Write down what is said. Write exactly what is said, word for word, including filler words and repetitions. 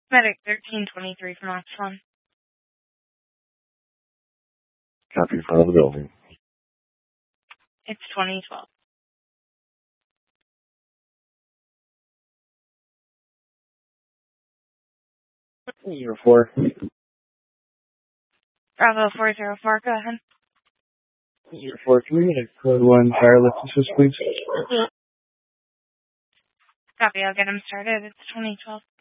Medic thirteen twenty-three from Oxfam. Copy front of the building. It's twenty twelve. Zero four. Bravo four zero four, go ahead. Zero four three, and code one wireless assist, please. Copy, I'll get him started. It's twenty twelve.